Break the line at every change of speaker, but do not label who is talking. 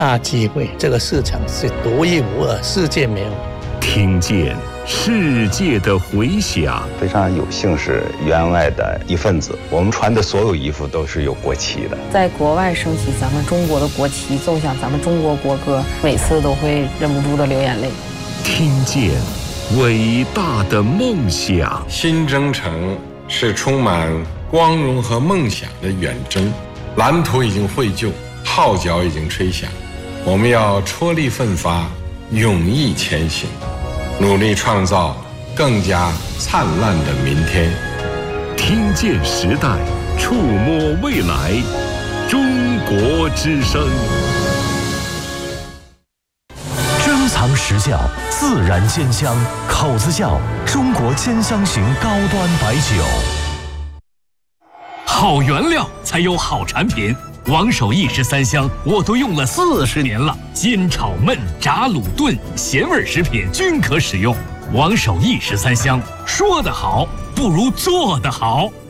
大机会，这个市场是独一无二，世界没有。
听见世界的回响，
非常有幸是员外的一份子。我们穿的所有衣服都是有国旗的。
在国外升起咱们中国的国旗，奏响咱们中国国歌，每次都会忍不住的流眼泪。
听见伟大的梦想。
新征程是充满光荣和梦想的远征，蓝图已经绘就，号角已经吹响，我们要踔厉奋发，勇毅前行，努力创造更加灿烂的明天。
听见时代，触摸未来，中国之声。
珍藏实窖，自然鲜香，口子窖，中国兼香型高端白酒。
好原料才有好产品。王守义13香我都用了40年了，煎炒焖炸卤炖咸味食品均可使用。王守义13香，说得好不如做得好。